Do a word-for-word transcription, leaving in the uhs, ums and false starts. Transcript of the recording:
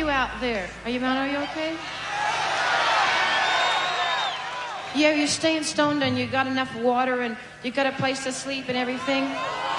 you out there? Are you, man, are you okay? Yeah, you're staying stoned and you got enough water and you got a place to sleep and everything?